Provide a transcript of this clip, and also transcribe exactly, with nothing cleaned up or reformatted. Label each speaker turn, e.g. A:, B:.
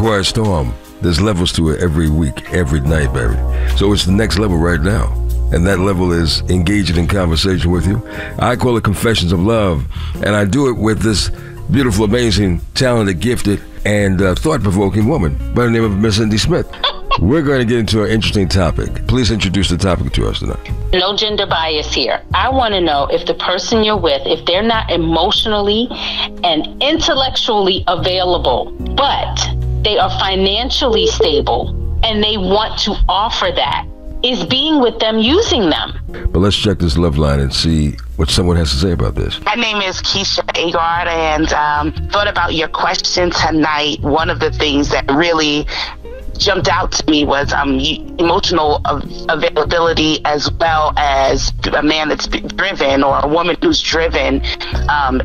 A: quiet storm. There's levels to it every week, every night, baby. So it's the next level right now. And that level is engaging in conversation with you. I call it Confessions of Love. And I do it with this beautiful, amazing, talented, gifted, and uh, thought-provoking woman by the name of Miss Cindy Smith. We're going to get into an interesting topic. Please introduce the topic to us tonight.
B: No gender bias here. I want to know if the person you're with, if they're not emotionally and intellectually available, but they are financially stable and they want to offer that, is being with them using them?
A: But let's check this love line and see what someone has to say about this.
C: My name is Keisha Agard, and um, thought about your question tonight. One of the things that really jumped out to me was um, emotional availability, as well as a man that's driven or a woman who's driven. Um,